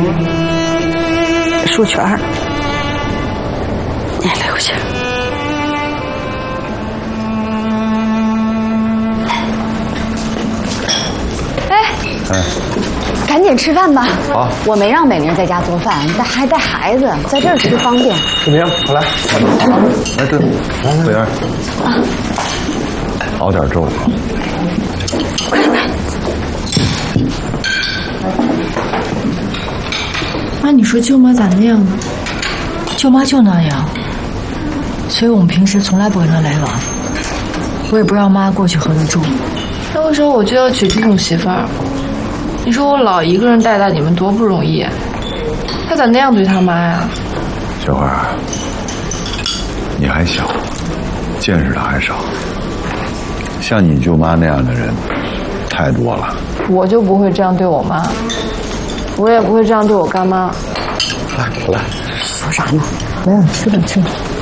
书圈儿，你留下。赶紧吃饭吧。 好， 我没让美玲在家做饭，还带孩子，在这儿吃方便。 志明，快来，来这，来，桂圆，熬点粥。 妈，你说舅妈咋那样呢？舅妈就那样，所以我们平时从来不跟她来往。我也不让妈过去和她住。 那为什么我就要娶这种媳妇儿？你说我老一个人带大你们多不容易，他咋那样对他妈呀？ 小花，你还小，见识的还少，像你舅妈那样的人太多了。 我就不会这样对我妈，我也不会这样对我干妈。 来，我来。 说啥呢？ 来，吃吧，吃吧。